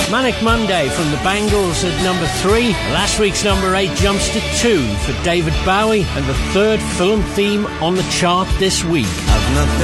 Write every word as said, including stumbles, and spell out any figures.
Manic Monday from the Bangles at number three. Last week's number eight jumps to two for David Bowie, and the third film theme on the chart this week. I've not